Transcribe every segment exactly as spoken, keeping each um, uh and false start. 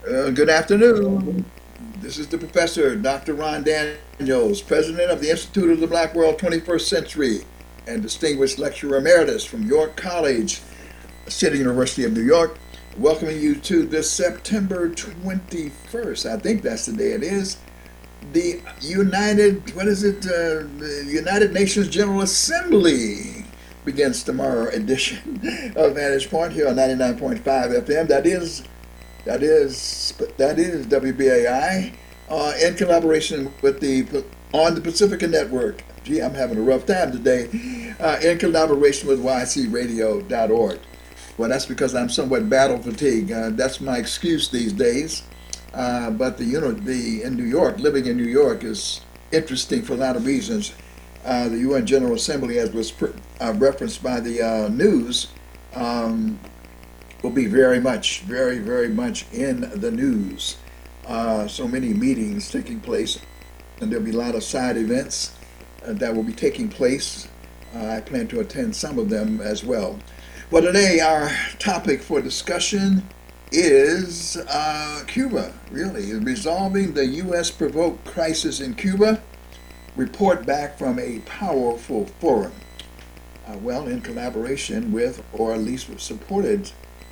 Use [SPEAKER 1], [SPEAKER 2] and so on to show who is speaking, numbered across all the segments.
[SPEAKER 1] Uh, good afternoon. This is the professor, Doctor Ron Daniels, president of the Institute of the Black World twenty-first Century and distinguished lecturer emeritus from York College, City University of New York, welcoming you to this September twenty-first. I think that's the day it is. The United, what is it? Uh, the United Nations General Assembly begins tomorrow edition of Vantage Point here on ninety-nine point five F M. That is That is that is W B A I uh, in collaboration with the on the Pacifica Network. Gee, I'm having a rough time today. Uh, in collaboration with Y C radio dot org. Well, that's because I'm somewhat battle fatigued. Uh, that's my excuse these days. Uh, but the you know the in New York, living in New York is interesting for a lot of reasons. Uh, the U N General Assembly, as was pre- uh, referenced by the uh, news. Um, will be very much, very, very much in the news. Uh, so many meetings taking place, and there'll be a lot of side events uh, that will be taking place. Uh, I plan to attend some of them as well. Well, today our topic for discussion is uh, Cuba, really, resolving the U S provoked crisis in Cuba, report back from a powerful forum. Uh, well, in collaboration with, or at least supported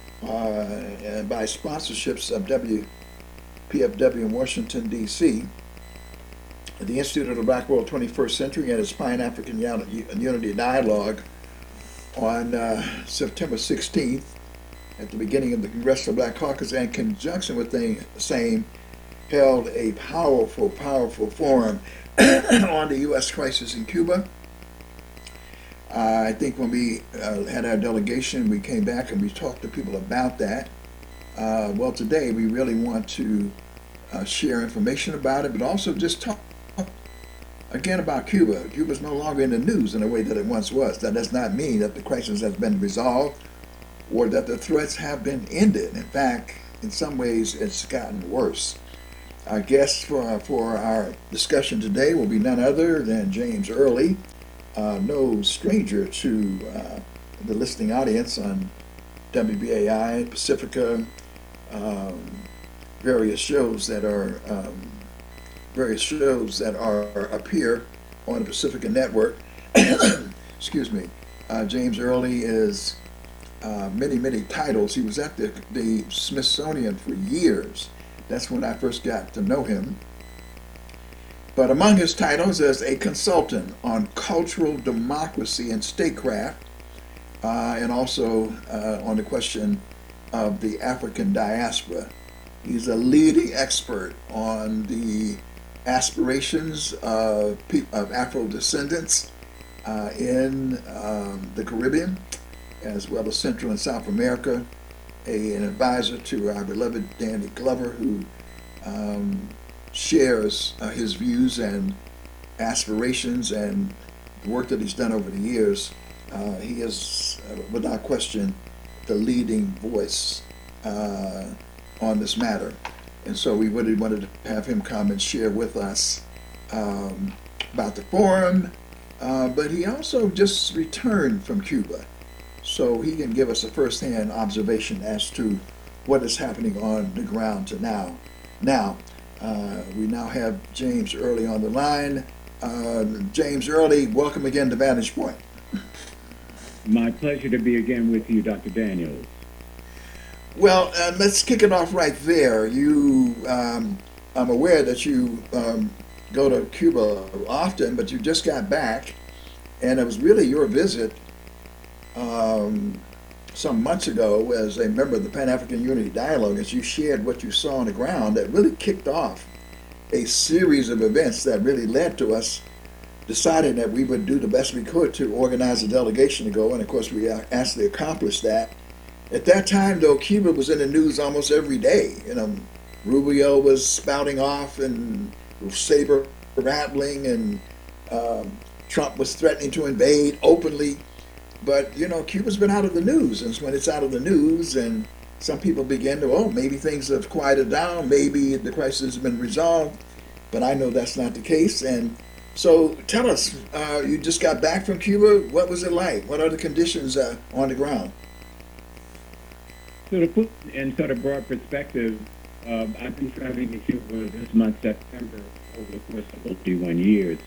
[SPEAKER 1] uh, by sponsorships of W P F W in Washington, D C, the Institute of the Black World twenty-first Century and its Pan-African Unity Dialogue on uh, September sixteenth, at the beginning of the Congressional Black Caucus, in conjunction with the same, held a powerful, powerful forum on the U S crisis in Cuba. Uh, I think when we uh, had our delegation, we came back and we talked to people about that. Uh, well, today we really want to uh, share information about it, but also just talk again about Cuba. Cuba is no longer in the news in the way that it once was. That does not mean that the crisis has been resolved or that the threats have been ended. In fact, in some ways, it's gotten worse. Our guest for, for our discussion today will be none other than James Early. Uh, no stranger to uh, the listening audience on W B A I, Pacifica, um, various shows that are um, various shows that are appear on the Pacifica Network. Excuse me. Uh, James Early is uh, many many titles. He was at the the Smithsonian for years. That's when I first got to know him. But among his titles is a consultant on cultural democracy and statecraft, uh, and also uh, on the question of the African diaspora. He's a leading expert on the aspirations of, of Afro descendants uh, in um, the Caribbean, as well as Central and South America, a, an advisor to our beloved Danny Glover, who um, shares uh, his views and aspirations and the work that he's done over the years. Uh, he is, uh, without question, the leading voice uh, on this matter. And so we really wanted to have him come and share with us um, about the forum, uh, but he also just returned from Cuba. So he can give us a first-hand observation as to what is happening on the ground to now. Now, Uh, we now have James Early on the line. Uh, James Early, welcome again to Vantage Point.
[SPEAKER 2] My pleasure to be again with you, Doctor Daniels.
[SPEAKER 1] Well, uh, let's kick it off right there. You, um, I'm aware that you um, go to Cuba often, but you just got back, and it was really your visit um, some months ago as a member of the Pan-African Unity Dialogue, as you shared what you saw on the ground, that really kicked off a series of events that really led to us deciding that we would do the best we could to organize a delegation to go, and of course we actually accomplished that. At that time, though, Cuba was in the news almost every day. You know, Rubio was spouting off and saber rattling, and um, Trump was threatening to invade openly. But, you know, Cuba's been out of the news, and when it's out of the news and some people begin to, oh, maybe things have quieted down, maybe the crisis has been resolved, but I know that's not the case. And so tell us, uh, you just got back from Cuba. What was it like? What are the conditions uh, on the ground?
[SPEAKER 2] So to put in sort of broad perspective, Um, I've been traveling to Cuba this month, September, over the course of fifty-one years.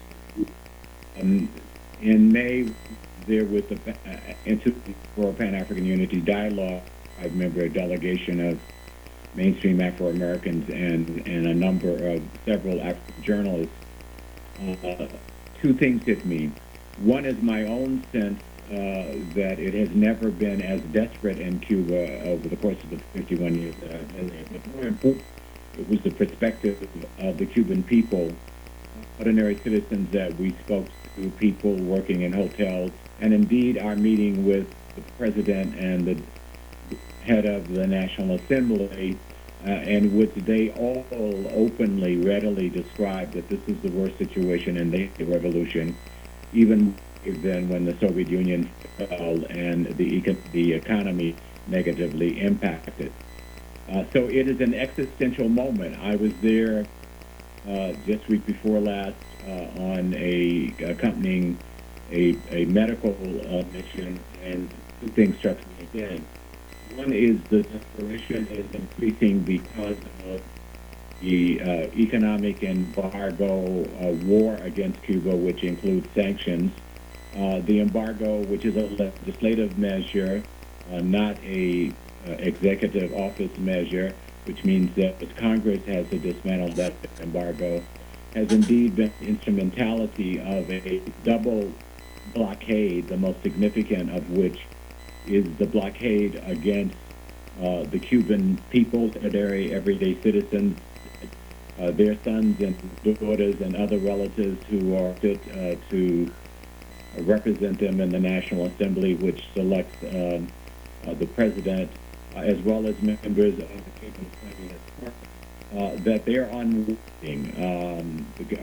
[SPEAKER 2] Um, in May, there was the uh, Institute for Pan-African Unity Dialogue. I remember a delegation of mainstream Afro-Americans and, and a number of several African journalists. Uh, two things hit me. One is my own sense uh, that it has never been as desperate in Cuba over the course of the fifty-one years that I've been there. But more important, it was the perspective of the Cuban people, ordinary citizens that we spoke to, people working in hotels, and indeed our meeting with the president and the head of the National Assembly, uh, in which they all openly, readily described that this is the worst situation in the revolution, even than when the Soviet Union fell and the, eco the economy negatively impacted. Uh, so it is an existential moment. I was there uh, just week before last uh, on a accompanying a, a medical uh, mission, and two things struck me again. One is the desperation is increasing because of the uh, economic embargo, uh, war against Cuba, which includes sanctions. Uh, the embargo, which is a legislative measure, uh, not a uh, executive office measure, which means that Congress has to dismantle that embargo, has indeed been instrumentality of a double blockade, the most significant of which is the blockade against uh, the Cuban people, their everyday citizens, uh, their sons and daughters and other relatives who are fit uh, to represent them in the National Assembly, which selects um, uh, the president, uh, as well as members of the Cuban Communist Party, uh, that they're unwilling. Um, the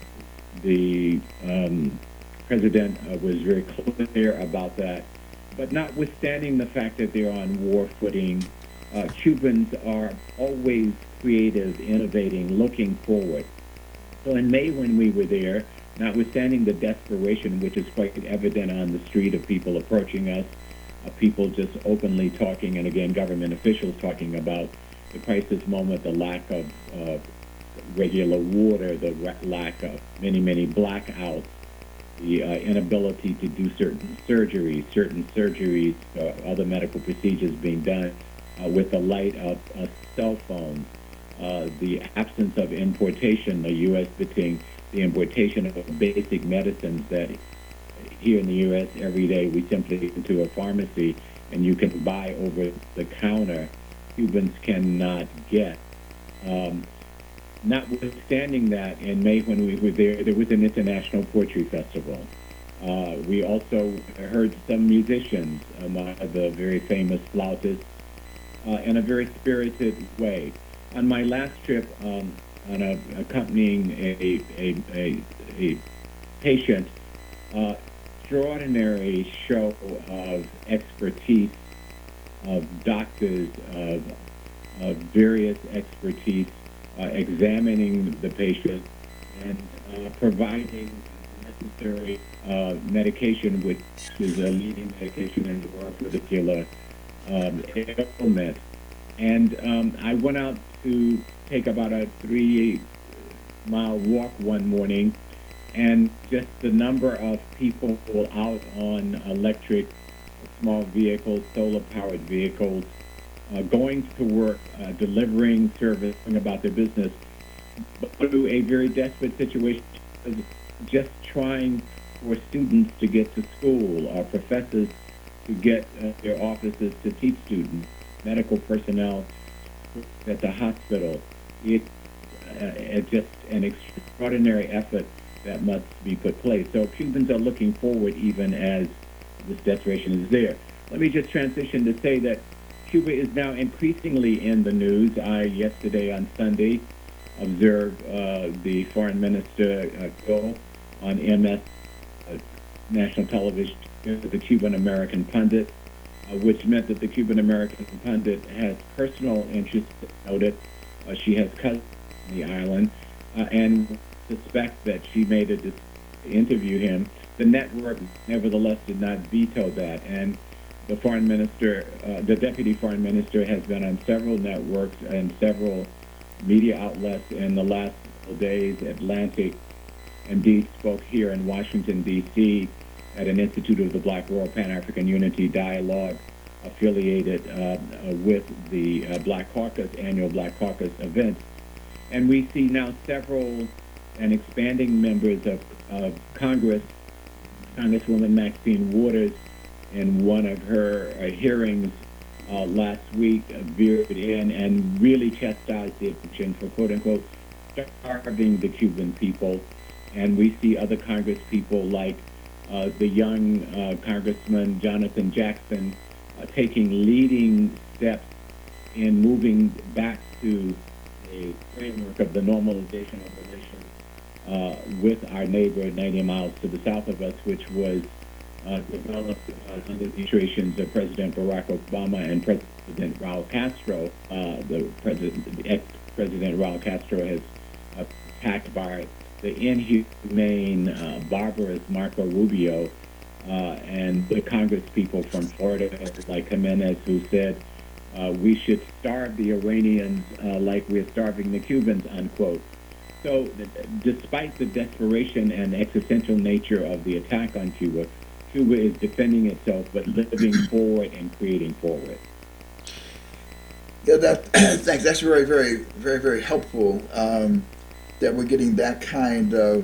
[SPEAKER 2] the um, president uh, was very clear about that. But notwithstanding the fact that they're on war footing, uh, Cubans are always creative, innovating, looking forward. So in May when we were there, notwithstanding the desperation, which is quite evident on the street of people approaching us, uh, people just openly talking, and again, government officials talking about the crisis moment, the lack of uh, regular water, the lack of many, many blackouts, the uh, inability to do certain surgeries, certain surgeries, uh, other medical procedures being done uh, with the light of uh, cell phones, uh, the absence of importation, the U S between the importation of basic medicines that here in the U S every day we simply go into a pharmacy and you can buy over the counter, Cubans cannot get. Um, Notwithstanding that, in May when we were there, there was an international poetry festival. Uh, we also heard some musicians, um, uh, the very famous flautists, uh, in a very spirited way. On my last trip, um, on a, accompanying a, a, a, a patient, uh, extraordinary show of expertise, of doctors, of, of various expertise, Uh, examining the patient and uh, providing necessary uh, medication, which is a leading medication in the particular um, ailment. And um, I went out to take about a three-mile walk one morning, and just the number of people out on electric, small vehicles, solar-powered vehicles, Uh, going to work, uh, delivering service, about their business, but through a very desperate situation, just trying for students to get to school, or professors to get uh, their offices to teach students, medical personnel at the hospital. It's uh, just an extraordinary effort that must be put place. So Cubans are looking forward even as this desperation is there. Let me just transition to say that Cuba is now increasingly in the news. I, yesterday on Sunday, observed uh, the foreign minister uh, go on M S uh, national television, the Cuban-American pundit, uh, which meant that the Cuban-American pundit has personal interest noted. Uh, she has cousins on the island, uh, and suspect that she made a decision to interview him. The network, nevertheless, did not veto that. And the foreign minister, uh, the deputy foreign minister, has been on several networks and several media outlets in the last couple days. Atlantic indeed spoke here in Washington, D C at an Institute of the Black World Pan-African Unity Dialogue affiliated uh, uh, with the uh, Black Caucus, annual Black Caucus event. And we see now several and expanding members of, of Congress. Congresswoman Maxine Waters, in one of her uh, hearings uh, last week, uh, veered in and really chastised the Egyptian for, quote unquote, starving the Cuban people. And we see other Congress people like uh, the young uh, Congressman Jonathan Jackson uh, taking leading steps in moving back to a framework of the normalization of relations uh, with our neighbor ninety miles to the south of us, which was uh, developed uh, under the administrations of President Barack Obama and President Raul Castro. Uh, the president, the ex-President Raul Castro has uh, attacked by the inhumane, uh, barbarous Marco Rubio, uh, and the Congress people from Florida, like Jimenez, who said, uh, we should starve the Iranians uh, like we're starving the Cubans, unquote. So despite the desperation and existential nature of the attack on Cuba, Cuba is defending itself, but living forward and creating forward.
[SPEAKER 1] Yeah, that, thanks. That's very, very, very, very helpful. Um, that we're getting that kind of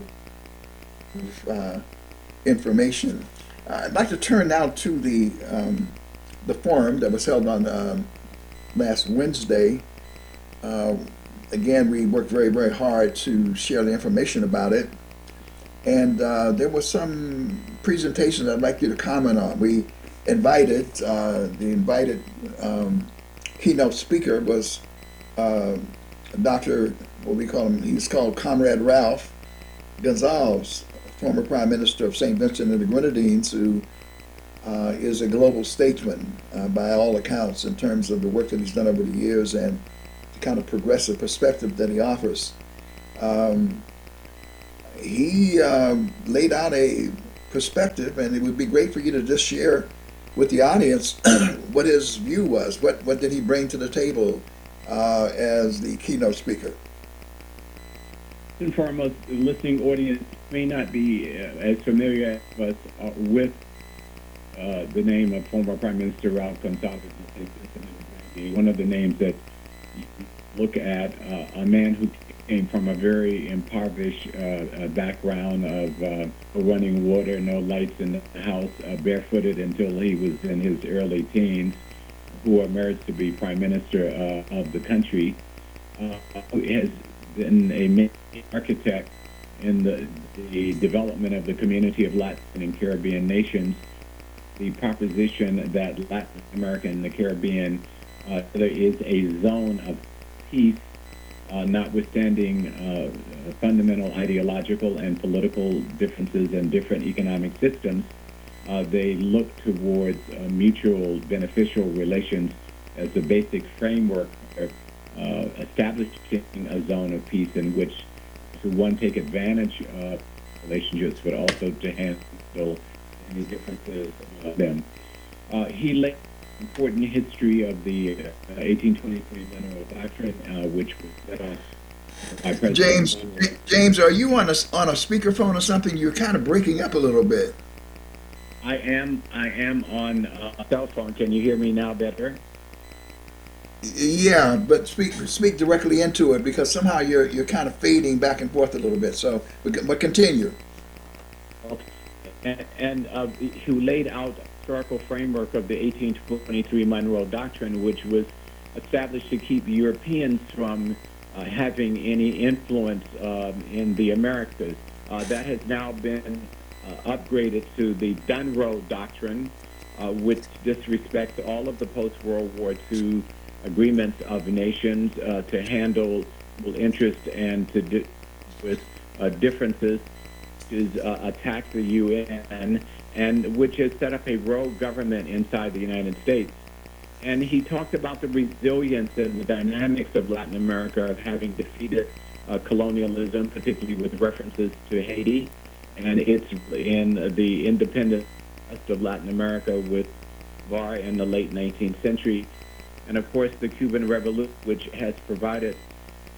[SPEAKER 1] uh, information. Uh, I'd like to turn now to the um, the forum that was held on um, last Wednesday. Uh, again, we worked very, very hard to share the information about it, and uh, there was some presentations I'd like you to comment on. We invited uh, the invited um, keynote speaker was uh, Doctor what we call him, he's called Comrade Ralph Gonsalves, former Prime Minister of Saint Vincent and the Grenadines, who uh, is a global statesman uh, by all accounts in terms of the work that he's done over the years and the kind of progressive perspective that he offers. Um, he uh, laid out a perspective, and it would be great for you to just share with the audience what his view was. What, what did he bring to the table uh, as the keynote speaker?
[SPEAKER 2] And foremost, the listening audience may not be uh, as familiar as us uh, with uh, the name of former Prime Minister Ralph Gonsalves. One of the names that you look at, uh, a man who came from a very impoverished uh, uh, background of uh, running water, no lights in the house, uh, barefooted until he was in his early teens, who emerged to be Prime Minister uh, of the country, uh, has been a main architect in the, the development of the community of Latin and Caribbean nations. The proposition that Latin America and the Caribbean, uh, there is a zone of peace, uh, notwithstanding uh, fundamental ideological and political differences and different economic systems. Uh, they look towards uh, mutual beneficial relations as the basic framework of uh, establishing a zone of peace in which to, one, take advantage of relationships, but also to handle any differences of them. Uh, he laid important history of the uh, eighteen twenty-three Monroe Doctrine, uh, which was set off by President
[SPEAKER 1] James,
[SPEAKER 2] Monroe.
[SPEAKER 1] James, are you on a on a speakerphone or something? You're kind of breaking up a little bit.
[SPEAKER 2] I am. I am on a cell phone. Can you hear me now better?
[SPEAKER 1] Yeah, but speak speak directly into it because somehow you're you're kind of fading back and forth a little bit. So, but, but continue.
[SPEAKER 2] Okay. And, and uh, who laid out a historical framework of the eighteen twenty-three Monroe Doctrine, which was established to keep Europeans from uh, having any influence um, in the Americas. Uh, that has now been uh, upgraded to the Dunroe Doctrine, uh, which disrespects all of the post-World War Two agreements of nations uh, to handle interest and to di- with uh, differences, is uh, attack the U N, and which has set up a rogue government inside the United States. And he talked about the resilience and the dynamics of Latin America, of having defeated uh, colonialism, particularly with references to Haiti, and it's in the independence of Latin America with V A R in the late nineteenth century. And of course, the Cuban Revolution, which has provided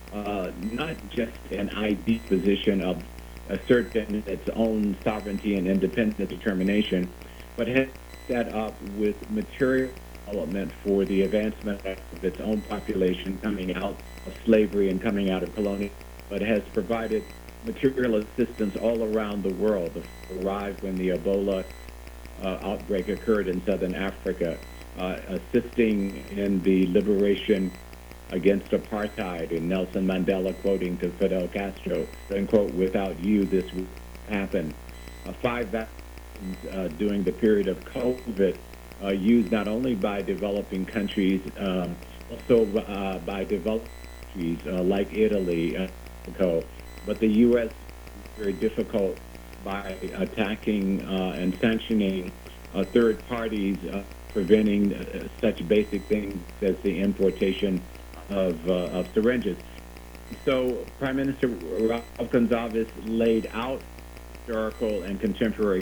[SPEAKER 2] uh, not just an I D position of asserting its own sovereignty and independent determination, but has set up with material development for the advancement of its own population coming out of slavery and coming out of colonial, but has provided material assistance all around the world. It arrived when the Ebola uh, outbreak occurred in southern Africa, uh, assisting in the liberation against apartheid, and Nelson Mandela quoting to Fidel Castro, unquote, without you this would happen. Uh, five vaccines uh, during the period of COVID uh, used not only by developing countries, um, also uh, by developed countries uh, like Italy, uh, Mexico, but the U S very difficult by attacking uh, and sanctioning uh, third parties, uh, preventing uh, such basic things as the importation of, uh, of syringes. So Prime Minister Ralph Gonsalves laid out historical and contemporary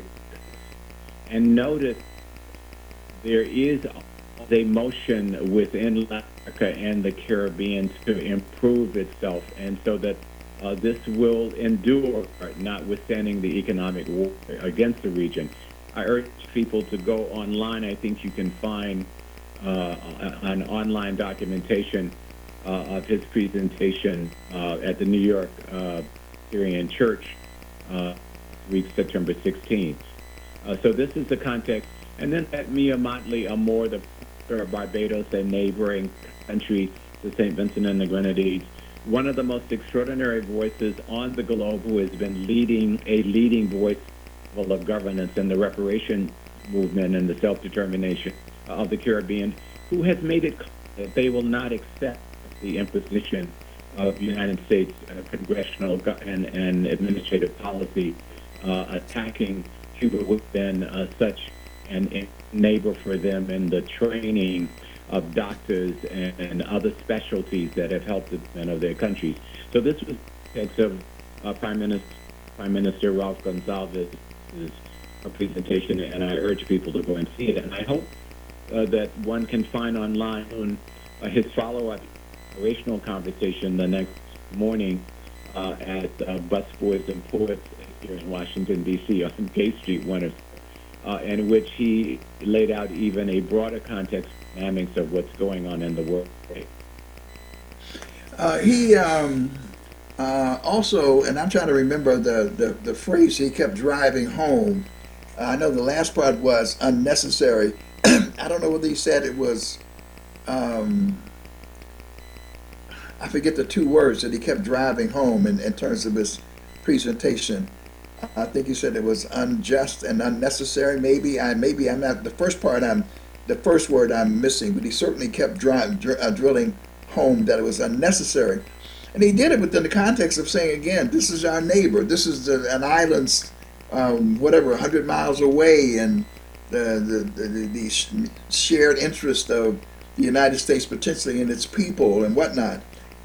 [SPEAKER 2] and noted there is a motion within Latin America and the Caribbean to improve itself, and so that uh, this will endure, notwithstanding the economic war against the region. I urge people to go online. I think you can find uh, an online documentation Uh, of his presentation uh, at the New York uh, Syrian Church uh, week September sixteenth. Uh, so this is the context. And then at Mia Motley Amor, the of Barbados, a neighboring country to Saint Vincent and the Grenadines, one of the most extraordinary voices on the globe, who has been leading a leading voice of governance in the reparation movement and the self-determination of the Caribbean, who has made it clear that they will not accept the imposition of United States uh, congressional and, and administrative policy uh, attacking Cuba, who has been uh, such an neighbor for them in the training of doctors and, and other specialties that have helped the men of their countries. So this was the text of uh, Prime Minister Prime Minister Ralph Gonsalves' presentation, and I urge people to go and see it. And I hope uh, that one can find online uh, his follow-up operational conversation the next morning uh, at uh, Busboys and Poets here in Washington, D C on Gay Street, one of, uh, in which he laid out even a broader context dynamics of what's going on in the world today.
[SPEAKER 1] Uh, he um, uh, also, and I'm trying to remember the, the, the phrase he kept driving home. Uh, I know the last part was unnecessary. I don't know whether he said it was... Um, I forget the two words that he kept driving home in, in terms of his presentation. I think he said it was unjust and unnecessary. Maybe I, maybe I'm not the first part. I'm the first word I'm missing, but he certainly kept dri- dr- uh, drilling home that it was unnecessary, and he did it within the context of saying, again, this is our neighbor. This is the, an island, um, whatever, a hundred miles away, and the the, the the shared interest of the United States potentially in its people and whatnot.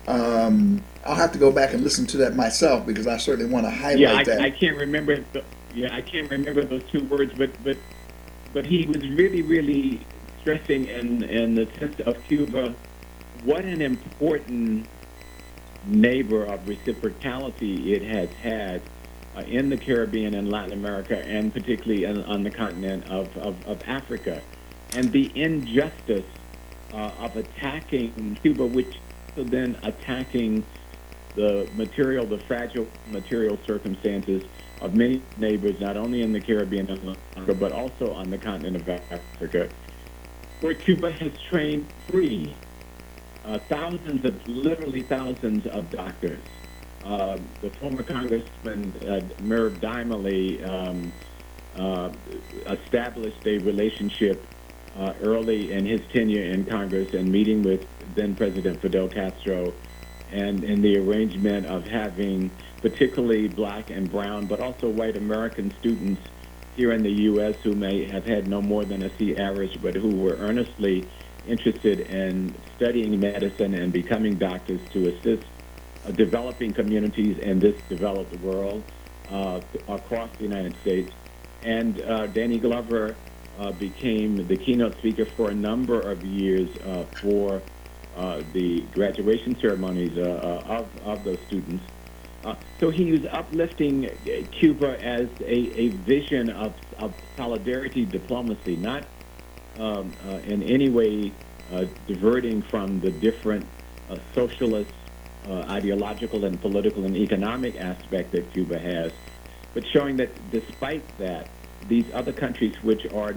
[SPEAKER 1] Um, I'll have to go back and listen to that myself because I certainly want to highlight
[SPEAKER 2] yeah, I,
[SPEAKER 1] that.
[SPEAKER 2] I can't remember. The, yeah, I can't remember those two words, but but but he was really, really stressing in in the sense of Cuba what an important neighbor of reciprocality it has had uh, in the Caribbean and Latin America, and particularly in, on the continent of, of, of Africa, and the injustice uh, of attacking Cuba, which so then attacking the material, the fragile material circumstances of many neighbors, not only in the Caribbean and Latin America, but also on the continent of Africa, where Cuba has trained free uh, thousands of, literally thousands of doctors. Uh, the former Congressman uh, Merv Dymally um, uh, established a relationship Uh, early in his tenure in Congress and meeting with then President Fidel Castro, and in the arrangement of having particularly black and brown, but also white American students here in the U S who may have had no more than a C average, but who were earnestly interested in studying medicine and becoming doctors to assist uh, developing communities in this developed world uh, across the United States. And uh, Danny Glover Uh, became the keynote speaker for a number of years uh, for uh, the graduation ceremonies uh, uh, of, of those students. Uh, so he was uplifting Cuba as a, a vision of, of solidarity diplomacy, not um, uh, in any way uh, diverting from the different uh, socialist, uh, ideological, and political and economic aspect that Cuba has, but showing that despite that, these other countries, which are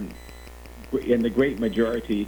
[SPEAKER 2] in the great majority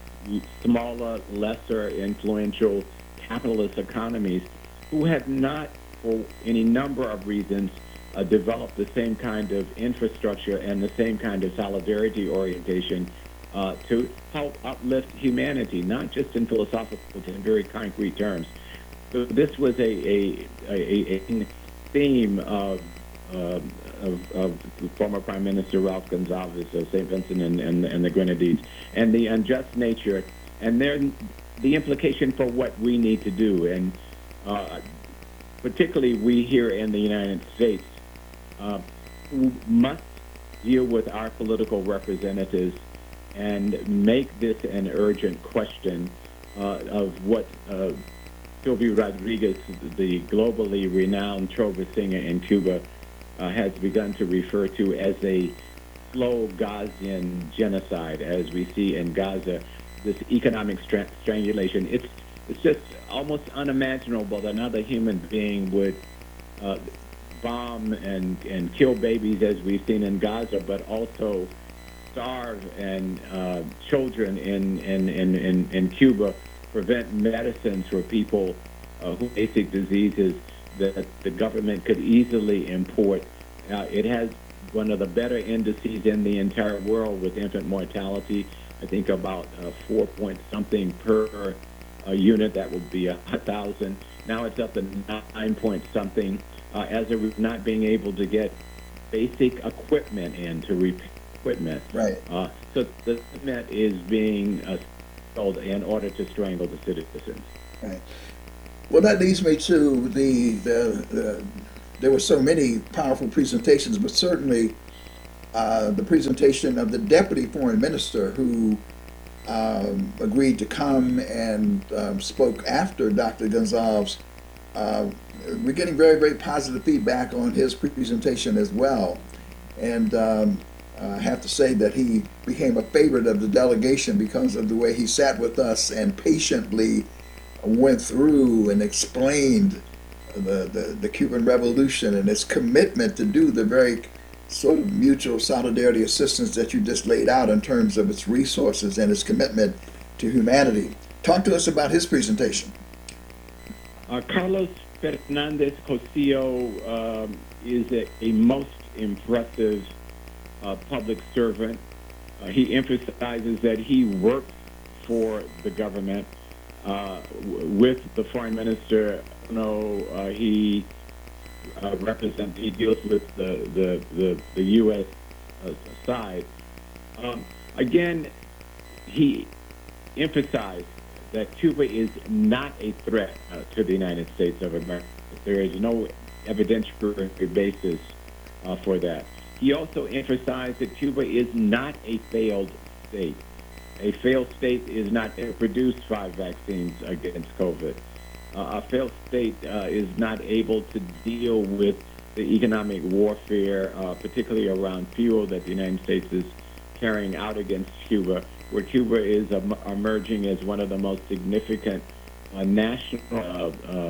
[SPEAKER 2] smaller, lesser influential capitalist economies, who have not, for any number of reasons, uh, developed the same kind of infrastructure and the same kind of solidarity orientation uh, to help uplift humanity, not just in philosophical, but in very concrete terms. So this was a, a, a, a theme of, uh, of, of former Prime Minister Ralph Gonsalves of Saint Vincent and, and, and the Grenadines, and the unjust nature, and then the implication for what we need to do. And uh, particularly we here in the United States uh, who must deal with our political representatives and make this an urgent question uh, of what uh, Silvio Rodriguez, the globally renowned trova singer in Cuba, uh, has begun to refer to as a slow Gazian genocide, as we see in Gaza, this economic stra- strangulation. It's it's just almost unimaginable that another human being would uh, bomb and, and kill babies, as we've seen in Gaza, but also starve and uh, children in, in, in, in, in Cuba, prevent medicines for people uh, who have basic diseases that the government could easily import. Uh, it has one of the better indices in the entire world with infant mortality. I think about uh, four point something per uh, unit. That would be a thousand. Now it's up to nine point something uh, as a not being able to get basic equipment in to repair equipment.
[SPEAKER 1] Right.
[SPEAKER 2] Uh, so the equipment is being uh, sold in order to strangle the citizens.
[SPEAKER 1] Right. Well, that leads me to the, the, the there were so many powerful presentations, but certainly uh, the presentation of the deputy foreign minister who um, agreed to come and um, spoke after Doctor Gonsalves. Uh, we're getting very, very positive feedback on his presentation as well. And um, I have to say that he became a favorite of the delegation because of the way he sat with us and patiently went through and explained the, the, the Cuban Revolution and its commitment to do the very sort of mutual solidarity assistance that you just laid out in terms of its resources and its commitment to humanity. Talk to us about his presentation.
[SPEAKER 2] Uh, Carlos Fernandez Costillo um, is a, a most impressive uh, public servant. Uh, he emphasizes that he works for the government. Uh, w- with the foreign minister, you know, uh, he uh, represents, he deals with the, the, the, the U S uh, side. Um, again, he emphasized that Cuba is not a threat uh, to the United States of America. There is no evidentiary basis uh, for that. He also emphasized that Cuba is not a failed state. A failed state is not to produce five vaccines against COVID. Uh, a failed state uh, is not able to deal with the economic warfare, uh, particularly around fuel that the United States is carrying out against Cuba, where Cuba is um, emerging as one of the most significant uh, national uh, uh,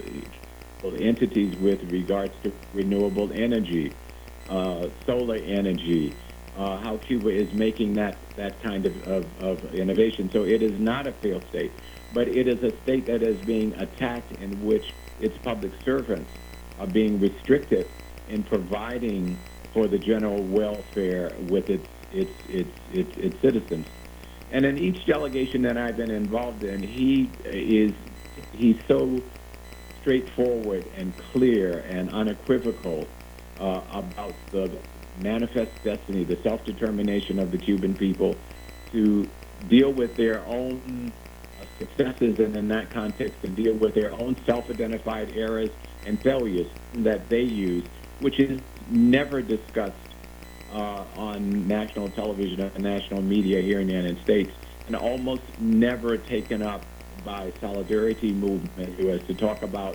[SPEAKER 2] entities with regards to renewable energy, uh, solar energy, Uh, how Cuba is making that, that kind of, of, of innovation. So it is not a failed state, but it is a state that is being attacked in which its public servants are being restricted in providing for the general welfare with its, its, its, its, its citizens. And in each delegation that I've been involved in, he is he's so straightforward and clear and unequivocal uh, about the manifest destiny, the self-determination of the Cuban people to deal with their own successes, and in that context to deal with their own self-identified errors and failures that they use, which is never discussed uh, on national television or national media here in the United States, and almost never taken up by Solidarity Movement, who has to talk about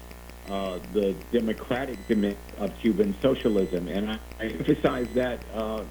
[SPEAKER 2] uh, the democratic dimension of Cuban socialism. And I, I emphasize that uh,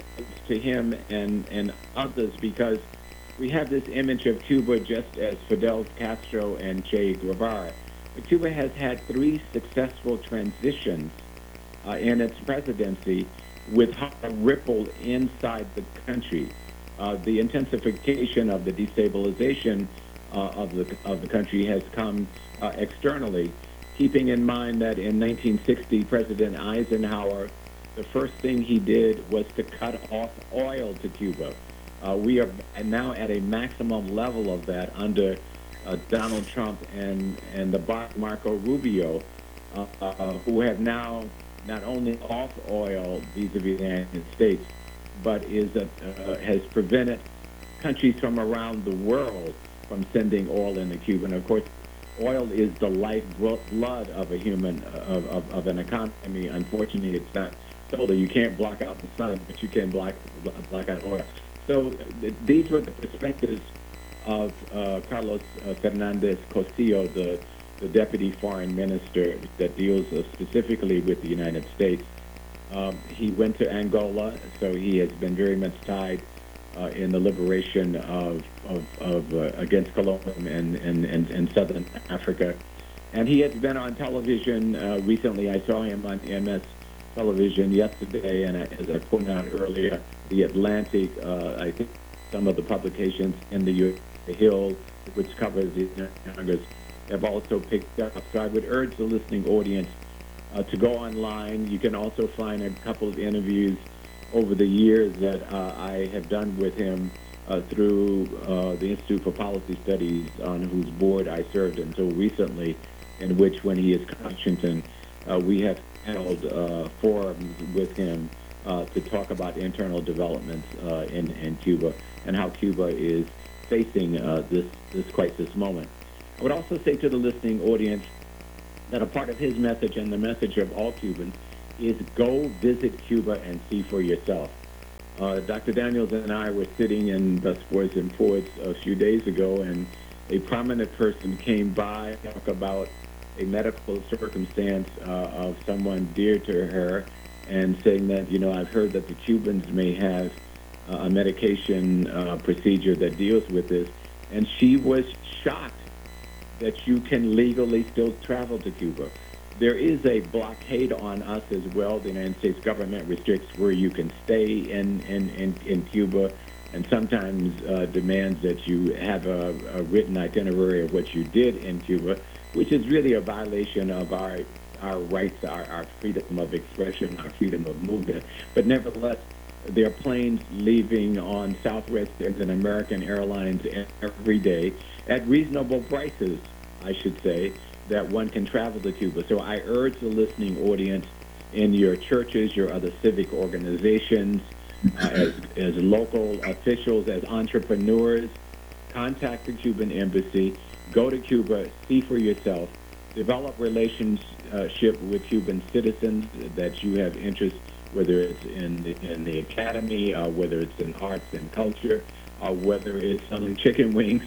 [SPEAKER 2] to him and, and others because we have this image of Cuba just as Fidel Castro and Che Guevara. But Cuba has had three successful transitions uh, in its presidency with how it rippled inside the country. Uh, the intensification of the destabilization uh, of the of the country has come uh, externally, keeping in mind that in nineteen sixty, President Eisenhower, the first thing he did was to cut off oil to Cuba. Uh, we are now at a maximum level of that under uh, Donald Trump and, and the boss Marco Rubio, uh, uh, who have now not only off oil vis-a-vis the United States, but is a, uh, has prevented countries from around the world from sending oil into Cuba. And of course, oil is the lifeblood of a human, of, of, of an economy. Unfortunately, it's not solar. You can't block out the sun, but you can block, block out oil. So th- these were the perspectives of uh, Carlos uh, Fernandez Costillo, the, the deputy foreign minister that deals uh, specifically with the United States. Um, he went to Angola, so he has been very much tied uh, in the liberation of, of, of uh, against colonialism in, in, in, in southern Africa. And he has been on television uh, recently. I saw him on M S television yesterday, and I, as I pointed out earlier, the Atlantic, uh, I think some of the publications in the, U- the Hill, which covers the Congress, have also picked up. So I would urge the listening audience uh, to go online. You can also find a couple of interviews over the years that uh, I have done with him uh, through uh, the Institute for Policy Studies, on whose board I served until recently, in which, when he is in Washington, uh, we have held uh, forums with him uh, to talk about internal developments uh, in, in Cuba and how Cuba is facing uh, this, this crisis moment. I would also say to the listening audience that a part of his message and the message of all Cubans is go visit Cuba and see for yourself. Uh, Doctor Daniels and I were sitting in Busboys and Poets a few days ago, and a prominent person came by to talk about a medical circumstance uh, of someone dear to her, and saying that, you know, I've heard that the Cubans may have uh, a medication uh, procedure that deals with this. And she was shocked that you can legally still travel to Cuba. There is a blockade on us as well. The United States government restricts where you can stay in, in, in, in Cuba, and sometimes uh, demands that you have a, a written itinerary of what you did in Cuba, which is really a violation of our our rights, our, our freedom of expression, our freedom of movement. But nevertheless, there are planes leaving on Southwest and American Airlines every day at reasonable prices, I should say, that one can travel to Cuba. So I urge the listening audience in your churches, your other civic organizations, uh, as, as local officials, as entrepreneurs, contact the Cuban embassy, go to Cuba, see for yourself, develop relationship with Cuban citizens that you have interest, whether it's in the, in the academy, uh, whether it's in arts and culture, or whether it's selling chicken wings.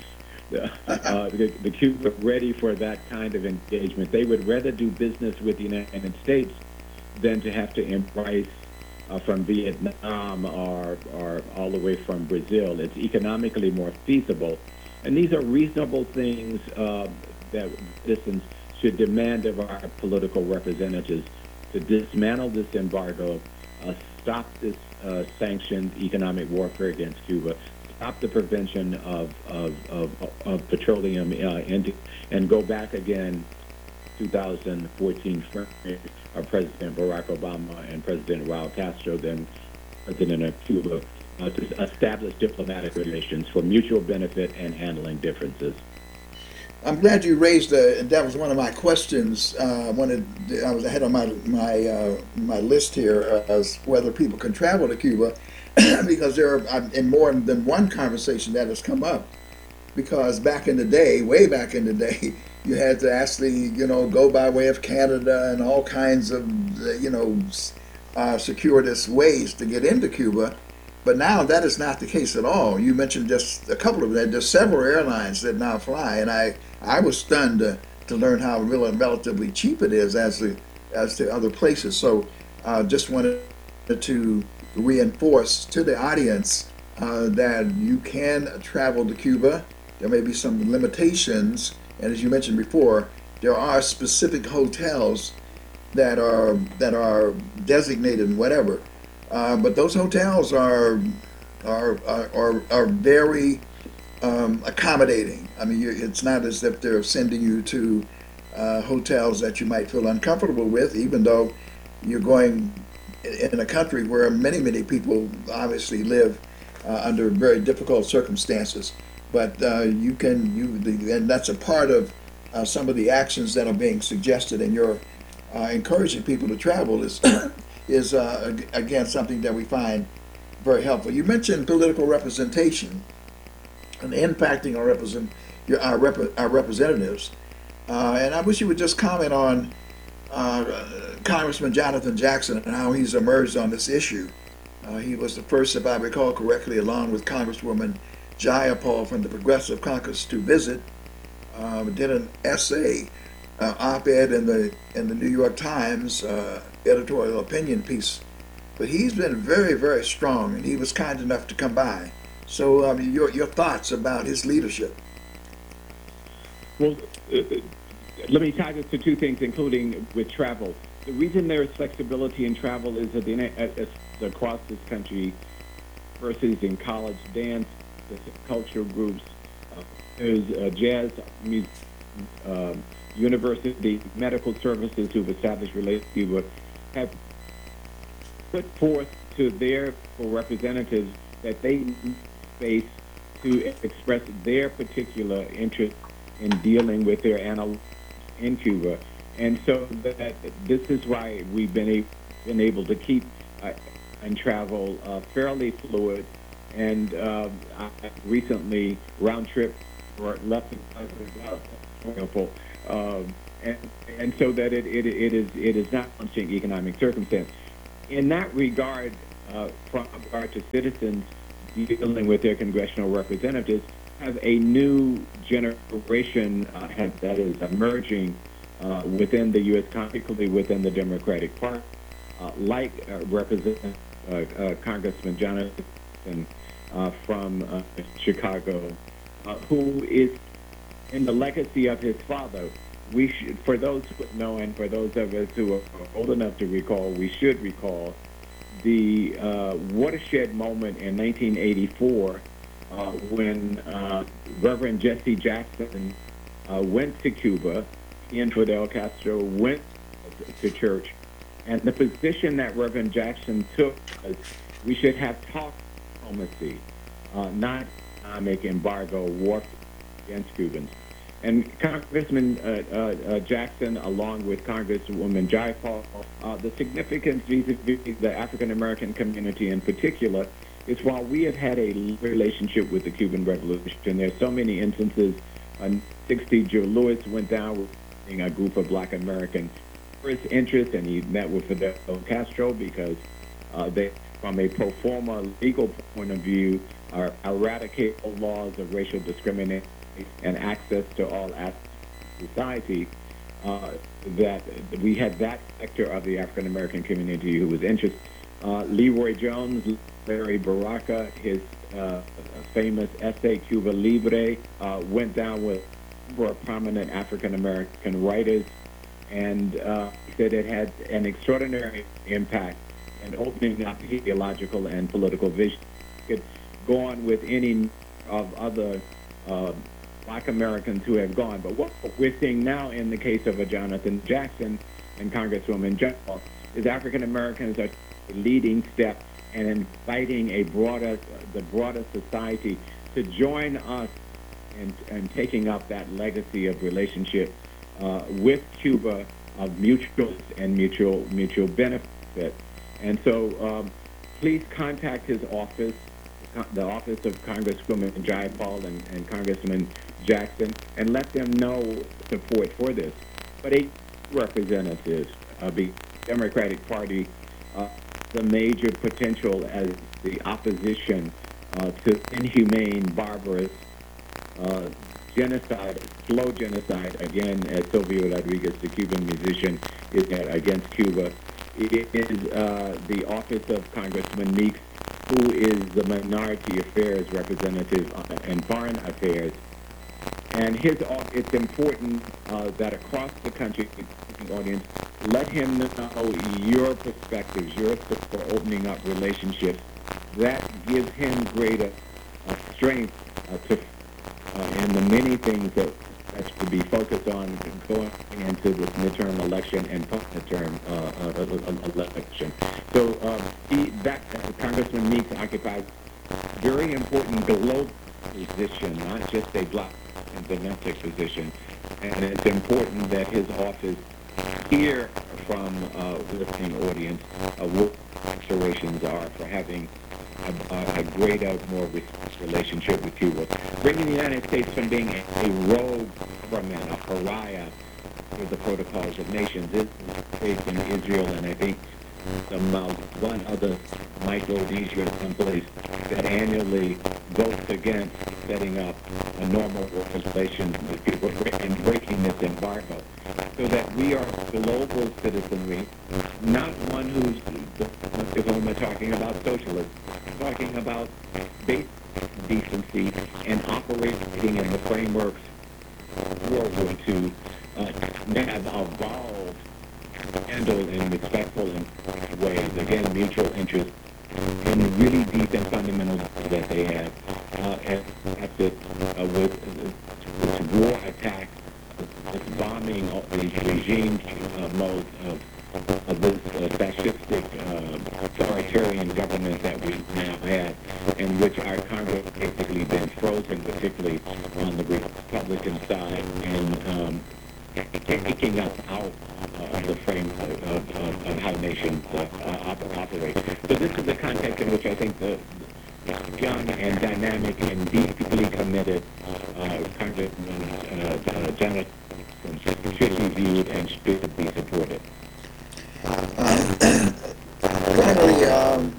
[SPEAKER 2] Uh, the, the Cuba ready for that kind of engagement. They would rather do business with the United States than to have to embrace uh, from Vietnam or, or all the way from Brazil. It's economically more feasible. And these are reasonable things uh, that citizens should demand of our political representatives to dismantle this embargo, uh, stop this uh, sanctioned economic warfare against Cuba, stop the prevention of, of, of, of petroleum, uh, and, and go back again two thousand fourteen uh, President Barack Obama and President Raul Castro, then President of Cuba, uh, to establish diplomatic relations for mutual benefit and handling differences.
[SPEAKER 1] I'm glad you raised the. That was one of my questions. Uh, I wanted. I was ahead on my my uh, my list here uh, as whether people can travel to Cuba, because there are uh, in more than one conversation that has come up. Because back in the day, way back in the day, you had to actually, you know, go by way of Canada and all kinds of, you know, uh, circuitous ways to get into Cuba. But now that is not the case at all. You mentioned just a couple of them. There's several airlines that now fly, and I, I was stunned to, to learn how really relatively cheap it is as the as to other places. So uh, just wanted to reinforce to the audience uh, that you can travel to Cuba. There may be some limitations, and as you mentioned before, there are specific hotels that are that are designated and whatever. Uh, but those hotels are are are, are, are very um, accommodating. I mean, you, it's not as if they're sending you to uh, hotels that you might feel uncomfortable with, even though you're going in a country where many many people obviously live uh, under very difficult circumstances. But uh, you can you the, and that's a part of uh, some of the actions that are being suggested in your uh, encouraging people to travel is is uh, again something that we find very helpful. You mentioned political representation and impacting our represent your our, rep, our representatives, uh, and I wish you would just comment on uh, Congressman Jonathan Jackson and how he's emerged on this issue. Uh, he was the first, if I recall correctly, along with Congresswoman Jayapal from the Progressive Caucus, to visit. Uh, did an essay, uh, op-ed in the in the New York Times, uh, editorial opinion piece. But he's been very, very strong, and he was kind enough to come by. So, um, your your thoughts about his leadership?
[SPEAKER 2] Well, uh, let me tie this to two things, including with travel. The reason there is flexibility in travel is that the, uh, across this country, versus in college dance, the cultural groups, uh, there's uh, jazz music, uh, university, medical services who've established relationships have put forth to their representatives that they need space to express their particular interest in dealing with their analysts in Cuba. And so that this is why we've been, a, been able to keep uh, and travel uh, fairly fluid. And uh, I recently round trip or left example, um, and and so that it, it it is it is not challenging economic circumstance. In that regard, uh, from regard to citizens dealing with their congressional representatives, have a new generation uh, have, that is emerging uh, within the U S, particularly within the Democratic Party, uh, like uh, Representative uh, uh, Congressman Jonathan uh, from uh, Chicago, uh, who is in the legacy of his father. We should, for those who know, and for those of us who are old enough to recall, we should recall the uh, watershed moment in nineteen eighty-four uh, when uh, Reverend Jesse Jackson uh, went to Cuba. He and Fidel Castro went to church, and the position that Reverend Jackson took was we should have talk diplomacy, uh, not economic embargo, war against Cubans. And Congressman uh, uh, uh, Jackson, along with Congresswoman Jayapal, uh, the significance vis-a-vis the African-American community in particular is while we have had a relationship with the Cuban Revolution, there's so many instances. In sixty, Joe Louis went down with a group of black American first interest, and he met with Fidel Castro because uh, they, from a pro forma legal point of view, are eradicate all laws of racial discrimination and access to all aspects of society, uh, that we had that sector of the African-American community who was interested. Uh, Leroy Jones, Larry Baraka, his uh, famous essay, Cuba Libre, uh, went down with for prominent African-American writers, and uh, he said it had an extraordinary impact in opening up theological and political vision. It could go on with any of other uh, black Americans who have gone. But what we're seeing now in the case of a Jonathan Jackson and Congresswoman Jayapal is African Americans are leading step and inviting a broader, the broader society to join us in, in taking up that legacy of relationship uh, with Cuba of mutual and mutual mutual benefit. And so um, please contact his office, the office of Congresswoman Jayapal and, and Congressman Jackson, and let them know support for this. But a representative of the Democratic Party uh, the major potential as the opposition uh, to inhumane, barbarous, uh, genocide, slow genocide, again, as Silvio Rodriguez, the Cuban musician, is against Cuba. It is uh, the office of Congressman Meeks, who is the Minority Affairs Representative in Foreign Affairs. And his, it's important uh, that across the country, the audience, let him know your perspectives, yours for opening up relationships. That gives him greater uh, strength uh, to, uh, in the many things that that's to be focused on going into this midterm election and post-midterm uh, uh, election. So um, he, that uh, Congressman Meeks occupies very important global position, not just a block and domestic position. And it's important that his office hear from uh, listening audience uh, what aspirations are for having a, a greater, more relationship with Cuba. Bringing the United States from being a, a rogue government, a pariah for the protocols of nations, is based in Israel, and I think some uh, one other Micronesia someplace that annually votes against setting up a normal relations with people and breaking this embargo, so that we are global citizenry, not one who's the whom we're talking about socialism, talking about basic decency and operating in the frameworks of World War Two uh, that have evolved, handled in respectful ways, again, mutual interest, and really deep and fundamental that they have. Uh, and that's it, uh, with uh, this war attack, this bombing of the regime uh, mode of, of this uh, fascistic, uh, authoritarian government that we now have, in which our Congress has basically been frozen, particularly on the Republican side, and um, taking us out uh, of the frame of, of, of, of how nations uh, uh, operate. So this is the context in which I think the young and dynamic and deeply committed uh, Congressman uh, Jonathan should be viewed and should be supported.
[SPEAKER 1] Uh, finally, um,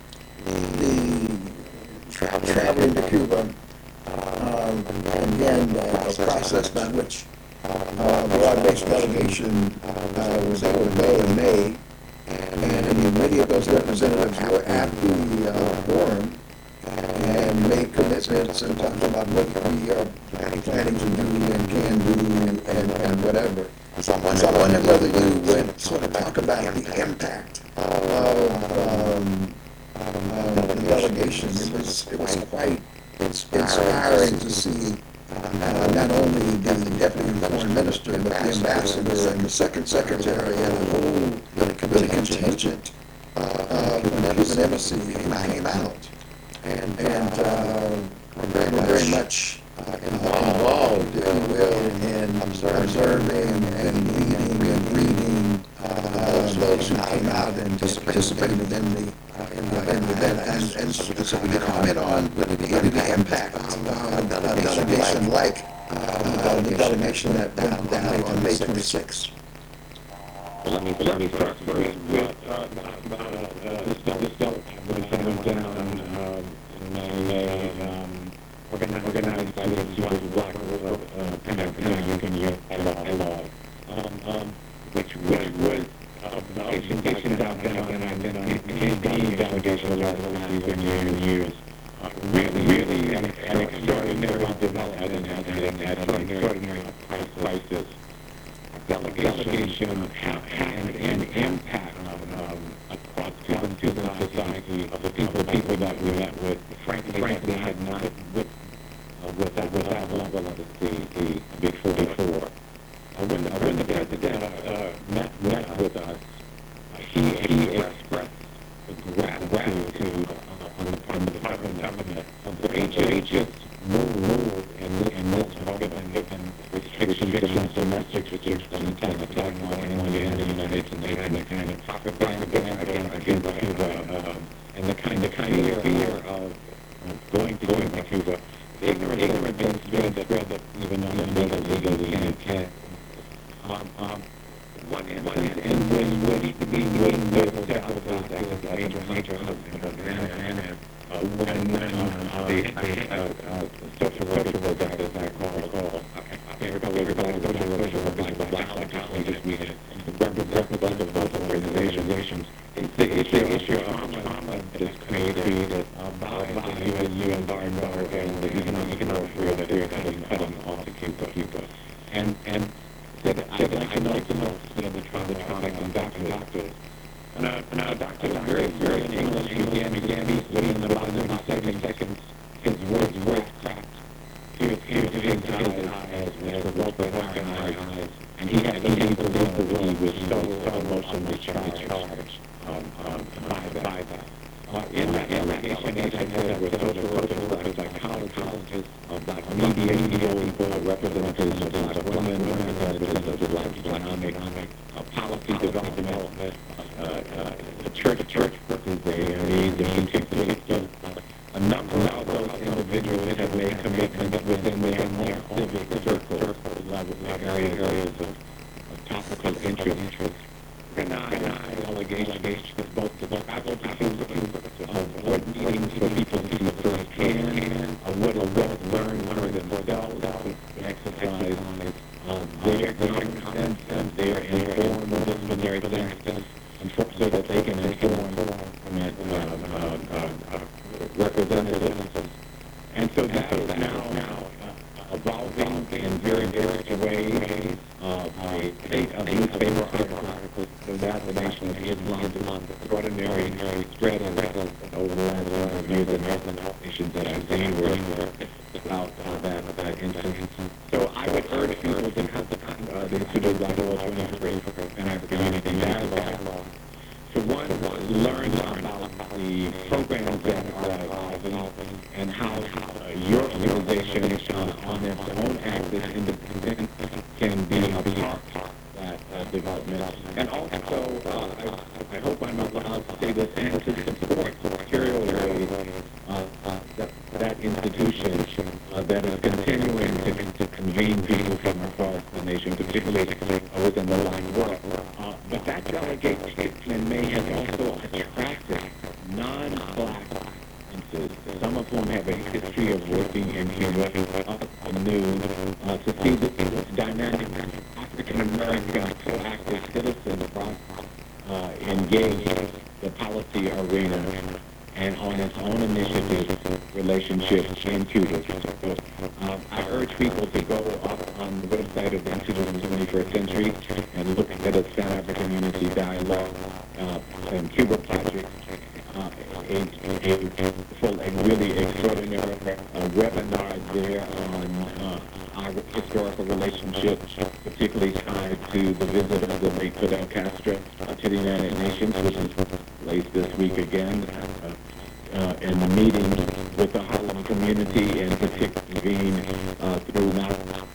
[SPEAKER 1] the tra- traveling to Cuba, um, again, uh, the process by which uh, the broad-based delegation uh, was able to go in May, and I mean, many of those representatives were at the uh, forum and made commitments and talked about what we are planning to do and can do and, and, and whatever. So I wonder whether you would sort of talk about the impact of um, uh, the delegation. It was, it was quite inspiring to see uh, not only the deputy foreign minister, but the ambassador and the second secretary and the whole really contingent uh, from the Cuban embassy came out. And, and uh, we're very, very much uh, involved, if you will, in observing and leading and reading uh, those who came out and just participated in the uh, in the event. And, and so, so we can comment on really the, really the impact of uh, a delegation like uh, the delegation that went down on May twenty-sixth.
[SPEAKER 2] Well, let me let me start first with uh, about uh, this this delegation went down uh, in May, um, organized organized by the Black Black uh, Pentagon Law, um, um, which which was uh, delegation down Pentagon and then in the delegation of the years. Uh, really, really an, an extraordinary development and an extraordinary crisis. Delegation and, and impact um, across Cuban society of the people, people that we met with, frankly, frankly had not with, uh, with, that, with that level of the, the before. before. Uh, when, the, when the president uh, met, met with us, uh, he, he expressed gratitude uh, on the part of the Department government of the H H move, move in this, in this moment and restrictions, domestic restrictions, and attacking on anyone in the United States, and the kind of propaganda against, against Cuba, um, and the kind, the kind of fear of uh, going to going to Cuba, ignorant, ignorant being spread that spread that even though legally, legally, and can. Um, um, one instance, and when when we when we several days after we had representatives of those organizations. It's the issue, the issue of trauma that's created uh, by the U N embargo and the economic warfare that they're cutting, cutting off to Cuba. Cuba. And, and said that I'd like to know, to know you know, the trauma, the trauma and doctors. And uh, and uh, Doctor was very, very in English. He began, began within about thirty seconds. His words were cracked. He was here to his eyes as the rope of eyes. And he had, he had to leave the room. He was so, so emotionally charged um, um, by that. By that. Uh, in that delegation, as I said, were social workers, psychologists, uh, black media people, representatives of black women, representatives of black economic, uh, policy development, uh, uh, the church, church workers, the the a number of those individuals have made commitments within their own civic circles, areas, areas of, of topical interest. Organized delegations, both to travel to Cuba, uh, board meetings for people to see firsthand, uh, what a well-learned for themselves, to exercise uh, their common sense and their informed disciplinary sense, and so so that they can inform uh, uh, uh, uh, representatives. And so that is now, now uh, evolving in very various ways. Uh, a state of newspaper articles of assassination of Islam, extraordinary spread of over the last number of years in most nations that I've seen were about uh, that, that incident. So I would urge people to come to uh, the Institute of Black World twenty-three and African Unity Dialogue to one, learn about the programs that are evolving and how uh, your organization uh, on its own axis independent can be a part of that uh, development. And also, uh, I, I hope I'm allowed to say this, and to support materially uh, uh, that, that institution uh, that is continuing to, to convene people from across the nation, particularly uh, within the Black world. Uh, but that delegation may have also attracted non-Black audiences, some of whom have a history of working in Cuba, uh, news, uh, to see this dynamic African-American proactive citizen uh, engage the policy arena and on its own initiative relationships in Cuba. So, uh, I urge people to go up on the website of the Institute of the twenty-first Century and look at its Pan-African Unity Dialogue uh, and Cuba Project. Uh, a, a full and really extraordinary uh, webinar there on uh, our historical relationships, particularly tied to the visit of the late Fidel Castro uh, to the United Nations, which is placed this week again, uh, uh, and the meeting with the Harlem community, and particularly uh, through now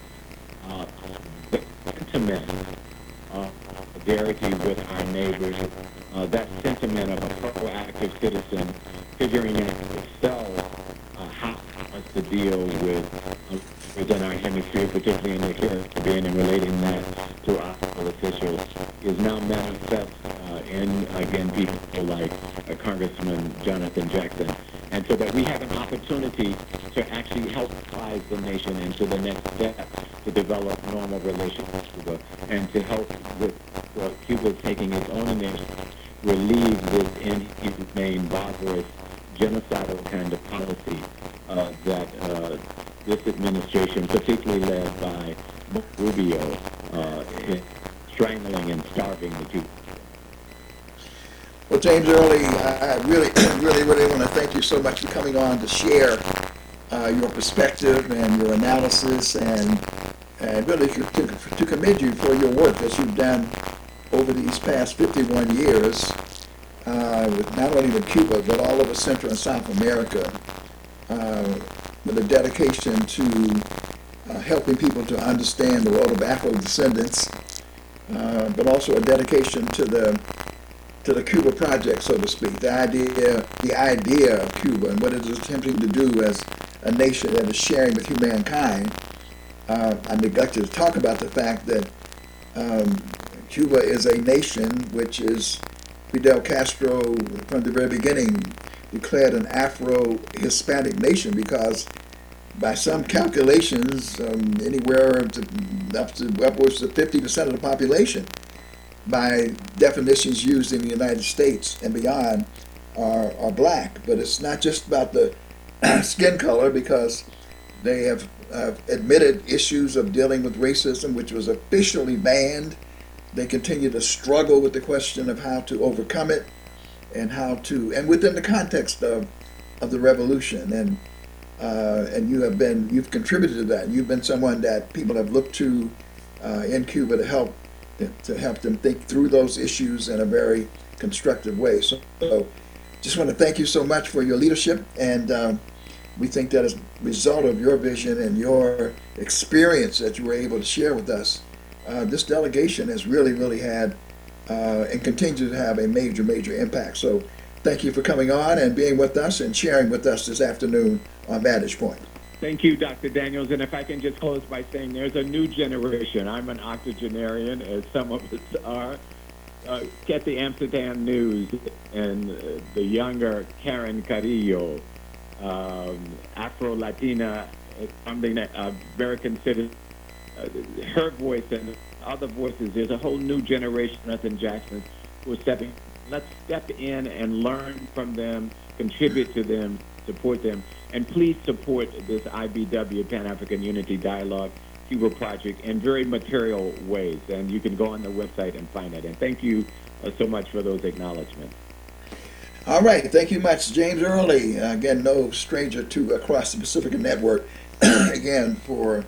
[SPEAKER 2] uh, the sentiment of solidarity with our neighbors, uh, that sentiment of a proactive citizen figuring out itself uh, how to deal with uh, within our hemisphere, particularly in the Caribbean, and relating that to our officials, is now manifest uh, in, again, people like uh, Congressman Jonathan Jackson. And so that we have an opportunity to actually help guide the nation into the next step to develop normal relations with Cuba, and to help with well, Cuba taking its own initiative, relieve this inhumane, barbarous, genocidal kind of policy uh, that uh, this administration, particularly led by Rubio, uh, is strangling and starving the Cubans.
[SPEAKER 1] Well, James Early, I really, really, really want to thank you so much for coming on to share uh, your perspective and your analysis, and and really to, to, to commend you for your work that you've done over these past fifty-one years, uh, with not only with Cuba, but all over Central and South America, uh, with a dedication to uh, helping people to understand the role of Afro descendants, uh, but also a dedication to the to the Cuba project, so to speak, the idea, the idea of Cuba and what it is attempting to do as a nation that is sharing with humankind. Uh, I neglected to talk about the fact that um, Cuba is a nation which is, Fidel Castro, from the very beginning, declared an Afro-Hispanic nation because by some calculations, um, anywhere to, up to upwards of fifty percent of the population, by definitions used in the United States and beyond, are, are black. But it's not just about the skin color, because they have uh, admitted issues of dealing with racism, which was officially banned. They continue to struggle with the question of how to overcome it, and how to, and within the context of, of the revolution. And uh, and you have been, you've contributed to that. You've been someone that people have looked to uh, in Cuba to help to help them think through those issues in a very constructive way. So, so just want to thank you so much for your leadership, and um, we think that as a result of your vision and your experience that you were able to share with us, uh, this delegation has really, really had uh, and continues to have a major, major impact. So thank you for coming on and being with us and sharing with us this afternoon on Vantage Point.
[SPEAKER 2] Thank you, Doctor Daniels. And if I can just close by saying there's a new generation. I'm an octogenarian, as some of us are. Uh, get the Amsterdam News, and uh, the younger Karen Carrillo, um, Afro-Latina, is something that uh, very considered. Uh, her voice and other voices. There's a whole new generation of us in Jackson who are stepping. Let's step in and learn from them, contribute to them, support them, and please support this I B W, Pan-African Unity Dialogue Cuba project, in very material ways. And you can go on the website and find it. And thank you uh, so much for those acknowledgments.
[SPEAKER 1] All right, thank you much, James Early. Uh, again, no stranger to Across the Pacific Network. Again, for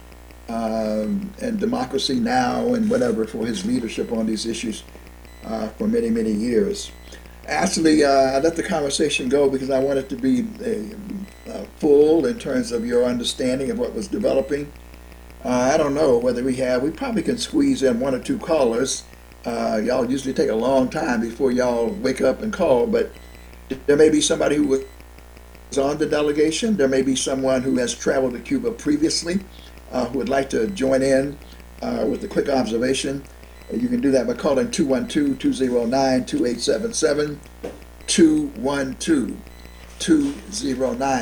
[SPEAKER 1] um, and Democracy Now! And whatever, for his leadership on these issues uh, for many, many years. Actually, uh, I let the conversation go because I wanted to be uh, uh, full in terms of your understanding of what was developing. Uh, I don't know whether we have, we probably can squeeze in one or two callers. Uh, y'all usually take a long time before y'all wake up and call, but there may be somebody who was on the delegation. There may be someone who has traveled to Cuba previously uh, who would like to join in uh, with a quick observation. You can do that by calling two one two, two zero nine, two eight seven seven, two one two, two zero nine.